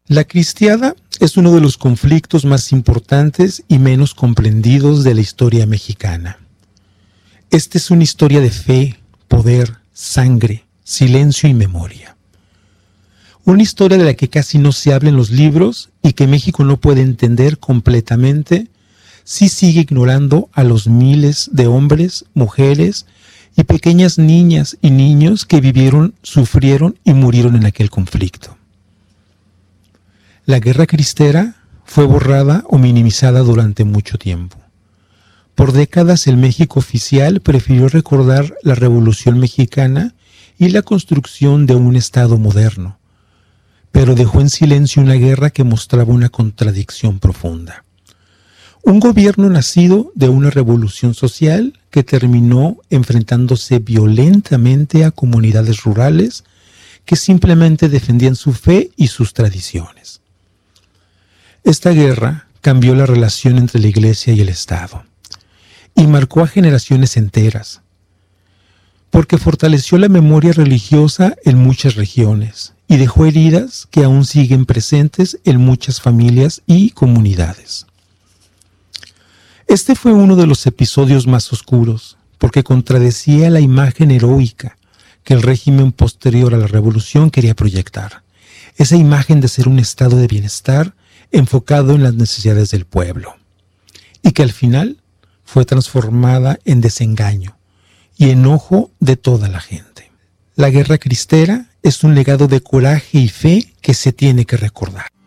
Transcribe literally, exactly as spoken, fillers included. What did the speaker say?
La cristiada es uno de los conflictos más importantes y menos comprendidos de la historia mexicana. Esta es una historia de fe, poder, sangre, silencio y memoria. Una historia de la que casi no se habla en los libros y que México no puede entender completamente si sigue ignorando a los miles de hombres, mujeres y pequeñas niñas y niños que vivieron, sufrieron y murieron en aquel conflicto. La guerra cristera fue borrada o minimizada durante mucho tiempo. Por décadas el México oficial prefirió recordar la Revolución Mexicana y la construcción de un Estado moderno, pero dejó en silencio una guerra que mostraba una contradicción profunda. Un gobierno nacido de una revolución social que terminó enfrentándose violentamente a comunidades rurales que simplemente defendían su fe y sus tradiciones. Esta guerra cambió la relación entre la Iglesia y el Estado y marcó a generaciones enteras, porque fortaleció la memoria religiosa en muchas regiones y dejó heridas que aún siguen presentes en muchas familias y comunidades. Este fue uno de los episodios más oscuros, porque contradecía la imagen heroica que el régimen posterior a la revolución quería proyectar, esa imagen de ser un estado de bienestar enfocado en las necesidades del pueblo, y que al final fue transformada en desengaño y enojo de toda la gente. La guerra cristera es un legado de coraje y fe que se tiene que recordar.